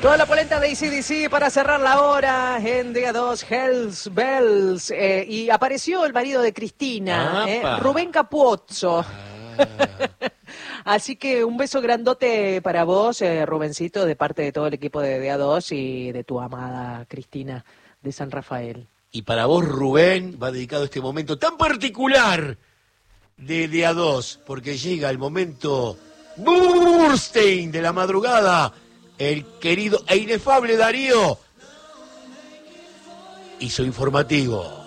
Toda la polenta de AC/DC para cerrar la hora en Día 2, Hells Bells. Y apareció el marido de Cristina, Rubén Capuzzo. Así que un beso grandote para vos, Rubencito, de parte de todo el equipo de Día 2 y de tu amada Cristina de San Rafael. Y para vos, Rubén, va dedicado este momento tan particular de Día 2, porque llega el momento Burstein de la madrugada. El querido e inefable Darío y su informativo.